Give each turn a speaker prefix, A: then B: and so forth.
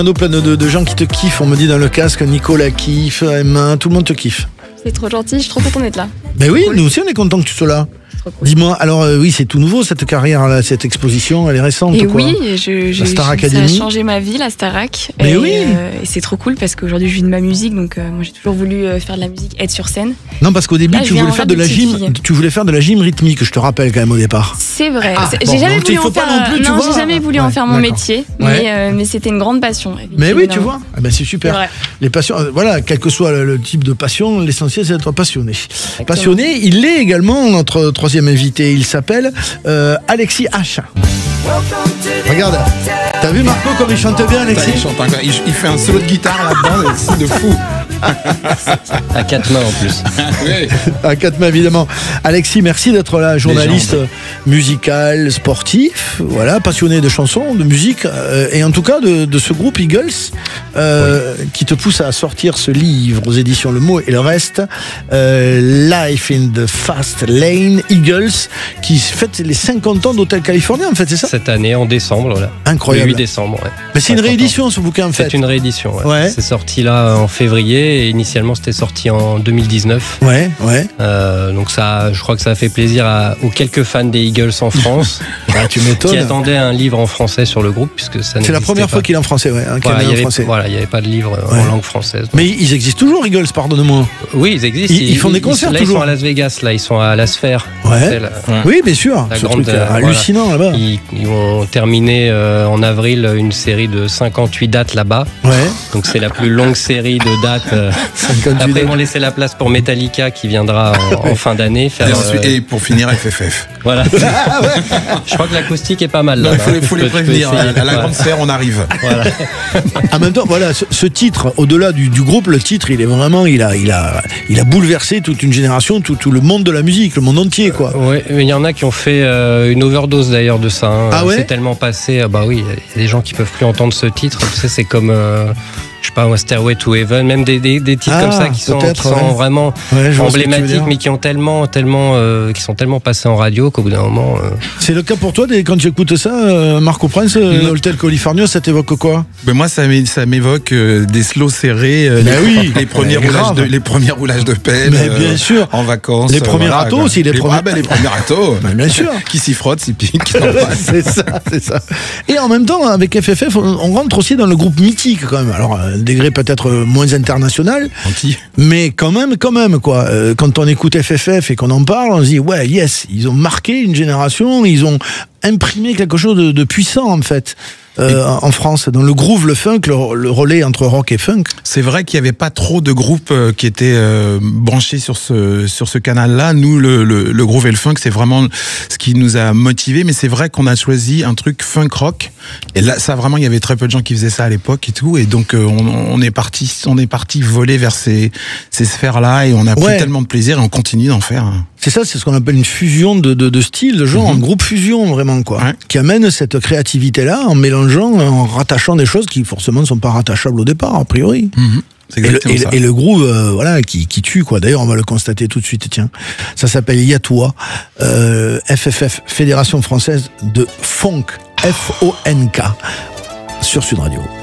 A: Plein de gens qui te kiffent, on me dit dans le casque, Nicolas kiffe, Emma, tout le monde te kiffe.
B: C'est trop gentil, je suis trop contente d'être là.
A: Ben oui, nous aussi on est contents que tu sois là.
B: Cool.
A: Dis-moi, alors oui, c'est tout nouveau cette carrière, là, cette exposition, elle est récente
B: Et
A: ou quoi?
B: oui,
A: La Star Academy.
B: ça a changé ma vie, la Starac.
A: Mais
B: et,
A: oui.
B: Et c'est trop cool parce qu'aujourd'hui je vis de ma musique, donc moi j'ai toujours voulu faire de la musique, être sur scène.
A: Non, parce qu'au début
B: Là,
A: tu voulais faire de la gym, tu voulais faire de la gym rythmique, je te rappelle quand même au départ.
B: C'est vrai.
A: Bon,
B: J'ai jamais
A: donc,
B: voulu
A: il faut
B: en faire.
A: pas non plus, tu
B: non,
A: vois.
B: j'ai jamais voulu en faire mon
A: D'accord.
B: métier,
A: Ouais.
B: mais c'était une grande passion.
A: Mais oui, tu
B: évidemment.
A: vois, ah ben, c'est super.
B: C'est vrai.
A: Les passions, voilà, quel que soit le type de passion, l'essentiel c'est d'être passionné. Passionné, il est également notre troisième invité, il s'appelle Alexis H. Regarde, t'as vu Marco comme il chante bien, Alexis?
C: Il chante encore. Il fait un solo de guitare là-dedans, c'est de fou.
D: À 4 mains en plus.
C: Oui.
A: À quatre mains évidemment. Alexis, merci d'être là, journaliste musical, sportif, voilà, passionné de chansons, de musique, et en tout cas de ce groupe Eagles, qui te pousse à sortir ce livre aux éditions Le Mot et le Reste, Life in the Fast Lane, Eagles, qui fête les 50 ans d'Hôtel California, en fait, c'est ça?
D: Cette année, en décembre, là.
A: Incroyable.
D: Le 8 décembre, ouais.
A: Mais c'est une
D: 50 ans.
A: réédition ce bouquin, en fait.
D: C'est une réédition, ouais.
A: Ouais.
D: C'est sorti là en février et initialement c'était sorti en 2019.
A: Ouais.
D: Donc ça, je crois que ça a fait plaisir aux quelques fans des Eagles en France
A: Ah, tu m'étonnes.
D: qui attendaient un livre en français sur le groupe puisque ça
A: C'est la première fois qu'il est en français, ouais. Qu'il
D: Voilà,
A: est en français.
D: il n'y avait pas de livre
A: Ouais.
D: en langue française.
A: Mais ils existent toujours, Eagles, pardonne-moi.
D: Oui, ils existent.
A: Ils font des concerts
D: là,
A: toujours.
D: Ils sont à Las Vegas, là, ils sont à la Sphère.
A: Ouais.
D: C'est la-
A: Oui, bien sûr.
D: La
A: Ce
D: grande,
A: truc
D: voilà.
A: hallucinant là-bas.
D: Ils ont terminé en avril une série de 58 dates là-bas.
A: Ouais.
D: Donc c'est la plus longue série de dates.
A: 58
D: Après,
A: dates.
D: ils vont laisser la place pour Metallica qui viendra en fin d'année. Faire,
C: Et pour finir, FFF.
D: voilà. Je crois que l'acoustique est pas mal là.
C: Il faut les prévenir. À la grande sphère, on arrive.
D: Voilà.
A: En même temps, voilà, ce titre, au-delà du groupe, le titre, il est vraiment, il a bouleversé toute une génération, tout le monde de la musique, le monde entier, quoi.
D: Ouais, mais il y en a qui ont fait une overdose d'ailleurs de ça. Hein.
A: Ah ouais?
D: C'est tellement passé. Bah oui, il y a des gens qui peuvent plus entendre ce titre. Tu sais, c'est comme. Je sais pas, Stairway to Heaven, même des titres comme ça qui sont
A: ouais.
D: vraiment
A: Ouais, je vois ce que tu veux
D: emblématiques,
A: dire.
D: mais qui ont qui sont tellement passés en radio qu'au bout d'un moment.
A: C'est le cas pour toi, quand tu écoutes ça, Marco Prince, Hôtel California, ça t'évoque quoi?
C: Ben moi, ça m'évoque des slows serrés,
A: oui.
C: les premiers roulages de pelle,
A: Mais bien sûr.
C: en vacances.
A: Les premiers râteaux
C: quoi.
A: aussi, les premiers-
C: les premiers râteaux.
A: Mais bien sûr.
C: Qui s'y frottent, s'y piquent.
A: c'est ça. Et en même temps, avec FFF, on rentre aussi dans le groupe mythique quand même. Alors, un degré peut-être moins international,
C: Gentil.
A: mais quand même, quoi. Quand on écoute FFF et qu'on en parle, on se dit, ouais, yes, ils ont marqué une génération, ils ont imprimé quelque chose de puissant, en fait. En France, dans le groove, le funk, le relais entre rock et funk.
C: C'est vrai qu'il n'y avait pas trop de groupes qui étaient branchés sur ce canal-là. Nous, le groove et le funk, c'est vraiment ce qui nous a motivés. Mais c'est vrai qu'on a choisi un truc funk rock. Et là, ça vraiment, il y avait très peu de gens qui faisaient ça à l'époque et tout. Et donc, on est parti voler vers ces sphères-là et on a pris tellement de plaisir et on continue d'en faire.
A: C'est ça, c'est ce qu'on appelle une fusion de styles, de genre, un groupe fusion vraiment, quoi.
C: Ouais.
A: Qui amène cette créativité-là en mélangeant, en rattachant des choses qui forcément ne sont pas rattachables au départ, a priori.
C: C'est exactement ça.
A: Et le groove, voilà, qui tue, quoi. D'ailleurs, on va le constater tout de suite, tiens. Ça s'appelle Yatoua, FFF, Fédération Française de Funk, FONK, sur Sud Radio.